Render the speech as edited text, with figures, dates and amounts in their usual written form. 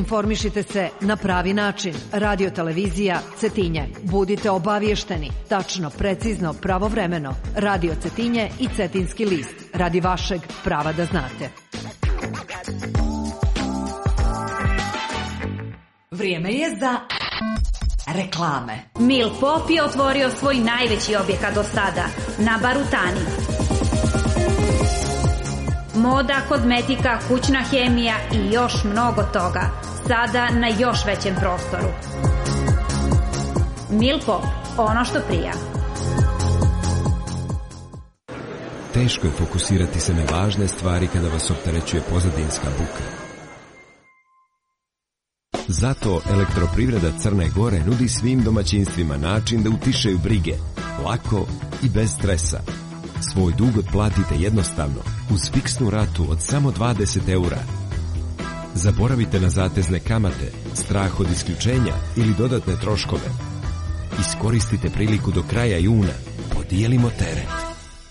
Informišite se na pravi način. Radio televizija Cetinje. Budite obaviješteni. Tačno, precizno, pravovremeno. Radio Cetinje i Cetinski list. Radi vašeg prava da znate. Vrijeme je za reklame. Mil Pop je otvorio svoj najveći objekat do sada na Barutani. Moda, kozmetika, kućna hemija i još mnogo toga. Sada na još većem prostoru. Mil Pop, ono što prija. Teško je fokusirati se na važne stvari kada vas opterećuje pozadinska buka. Zato Elektroprivreda Crne Gore nudi svim domaćinstvima način da utišaju brige, lako i bez stresa. Svoj dug otplatite jednostavno, uz fiksnu ratu od samo 20 €. Zaboravite na zatezne kamate, strah od isključenja ili dodatne troškove. Iskoristite priliku do kraja juna. Podijelimo teret.